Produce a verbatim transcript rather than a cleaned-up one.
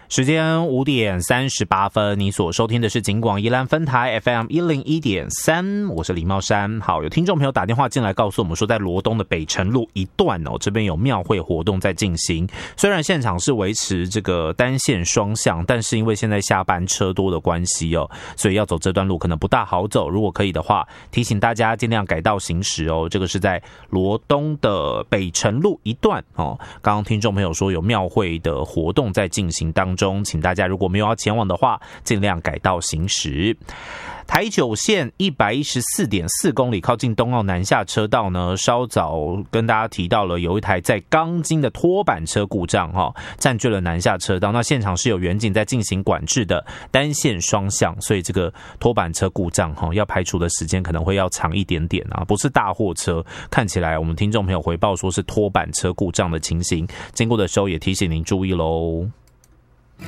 时间五点三十八分，你所收听的是警广宜兰分台 F M 一零一点三，我是李茂山。好，有听众朋友打电话进来告诉我们说，在罗东的北辰路一段哦，这边有庙会活动在进行。虽然现场是维持这个单线双向，但是因为现在下班车多的关系哦，所以要走这段路可能不大好走。如果可以的话，提醒大家尽量改道行驶哦。这个是在罗东的北辰路一段哦。刚刚听众朋友说有庙会的活动在进行当中。中，请大家如果没有要前往的话，尽量改道行驶。台九线一百一十四点四公里靠近东澳南下车道呢，稍早跟大家提到了有一台在钢筋的拖板车故障哈，占据了南下车道。那现场是有员警在进行管制的，单线双向，所以这个拖板车故障哈，要排除的时间可能会要长一点点啊，不是大货车。看起来我们听众朋友回报说是拖板车故障的情形，经过的时候也提醒您注意喽。